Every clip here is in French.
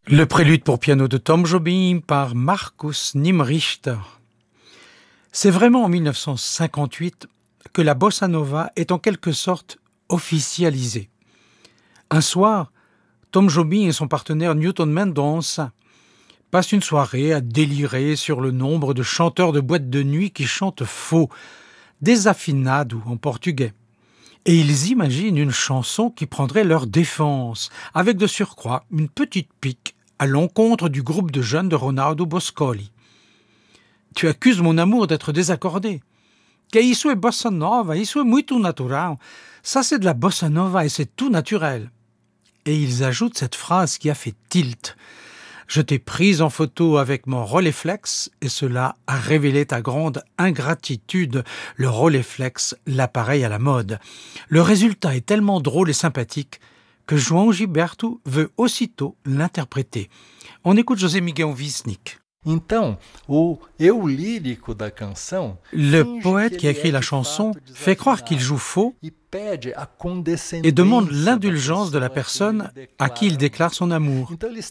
Le prélude pour piano de Tom Jobim par Markus Nimrichter. C'est vraiment en 1958 que la bossa nova est en quelque sorte officialisée. Un soir, Tom Jobim et son partenaire Newton Mendonça passent une soirée à délirer sur le nombre de chanteurs de boîtes de nuit qui chantent faux, desafinado en portugais. Et ils imaginent une chanson qui prendrait leur défense, avec de surcroît une petite pique à l'encontre du groupe de jeunes de Ronaldo Boscoli. Tu accuses mon amour d'être désaccordé. Que isso é bossa nova, isso é muito natural. Ça c'est de la bossa nova et c'est tout naturel. Et ils ajoutent cette phrase qui a fait tilt. Je t'ai prise en photo avec mon Rolleiflex et cela a révélé ta grande ingratitude. Le Rolleiflex, l'appareil à la mode. Le résultat est tellement drôle et sympathique que João Gilberto veut aussitôt l'interpréter. On écoute José Miguel Wisnik. Então, o eu lírico da canção Le poète qui a écrit la chanson fait croire qu'il joue faux et demande l'indulgence de la personne à qui il déclare son amour.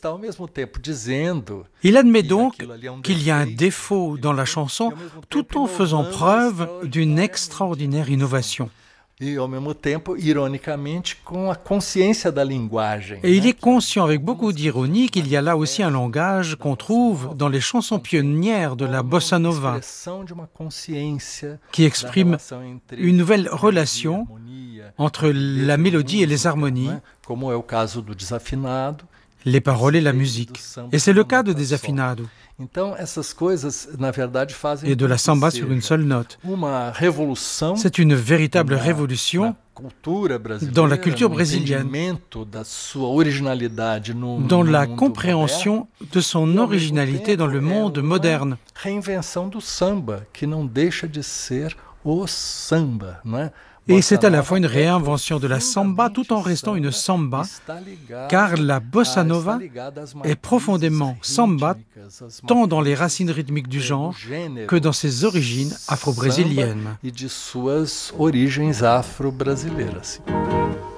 Il admet donc qu'il y a un défaut dans la chanson tout en faisant preuve d'une extraordinaire innovation. E, ao mesmo tempo, ironicamente, com a consciência da linguagem. Et il est conscient avec beaucoup d'ironie qu'il y a là aussi un langage qu'on trouve dans les chansons pionnières de la bossa nova, qui exprime une nouvelle relation entre la mélodie et les harmonies, Como é o caso do desafinado. les paroles et la musique. Et c'est le cas de Desafinado Então, essas coisas, na verdade, fazem et de la samba com que sur une seja seule note. uma revolução C'est une véritable révolution dans la culture brésilienne, da sua originalidade dans la compréhension de son originalité dans le monde moderne. Reinvenção do samba, que não deixa de ser o samba, né? Et c'est à la fois une réinvention de la samba tout en restant une samba, car la bossa nova est profondément samba, tant dans les racines rythmiques du genre que dans ses origines afro-brésiliennes. E de suas origens afro-brasileiras.